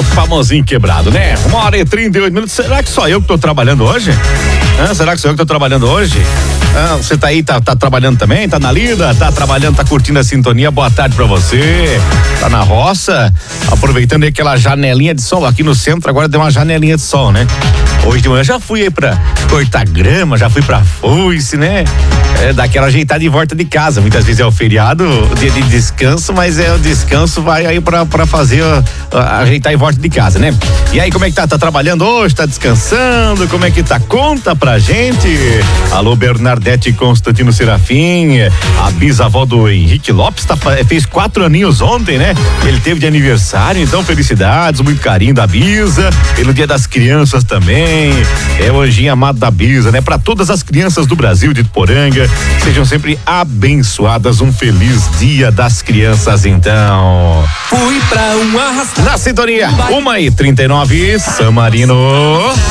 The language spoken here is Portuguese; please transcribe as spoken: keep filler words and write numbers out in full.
o famosinho quebrado, né? Uma hora e trinta e oito minutos. Será que só eu que tô trabalhando hoje? Ah, será que sou eu que tô trabalhando hoje? Ah, você tá aí, tá, tá trabalhando também? Tá na lida? Tá trabalhando, tá curtindo a sintonia? Boa tarde pra você. Tá na roça? Aproveitando aí aquela janelinha de sol. Aqui no centro agora deu uma janelinha de sol, né? Hoje de manhã já fui aí pra cortar grama, já fui pra foice, né? É, dar aquela ajeitada em volta de casa. Muitas vezes é o feriado, o dia de descanso, mas é o descanso vai aí pra, pra fazer, uh, ajeitar em volta de casa, né? E aí, como é que tá? Tá trabalhando hoje? Tá descansando? Como é que tá? Conta pra gente. Alô, Bernadette Constantino Serafim, a bisavó do Henrique Lopes, tá, fez quatro aninhos ontem, né? Ele teve de aniversário, então felicidades, muito carinho da Bisa, pelo Dia das Crianças também. É o anjinho amado da Bisa, né? Para todas as crianças do Brasil, de Iporanga, sejam sempre abençoadas. Um feliz Dia das Crianças, então. Fui pra um arrastão. Na sintonia, uma e trinta e nove, San Marino.